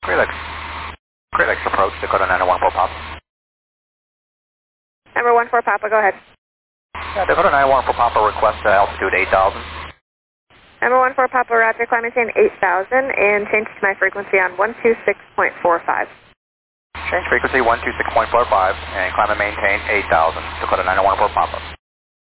Great Lakes approach, Dakota 914 Papa. Number 14 Papa, go ahead. Yeah, Dakota 914 Papa, request altitude 8,000. Number 14 Papa, roger, climb maintain 8,000 and change to my frequency on 126.45. Change frequency 126.45 and climb and maintain 8,000, Dakota 914 Papa.